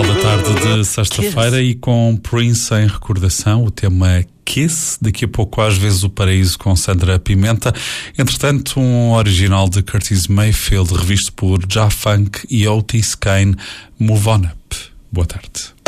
Final da tarde de sexta-feira e com Prince em recordação, o tema Kiss, daqui a pouco às vezes o Paraíso com Sandra Pimenta. Entretanto, um original de Curtis Mayfield revisto por Ja Funk e Otis Kane, Move On Up. Boa tarde.